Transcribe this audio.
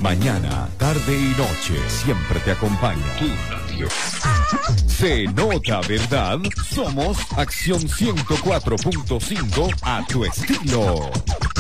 Mañana, tarde y noche, siempre te acompaña. Tu radio. Se nota, ¿verdad? Somos Acción 104.5 a tu estilo.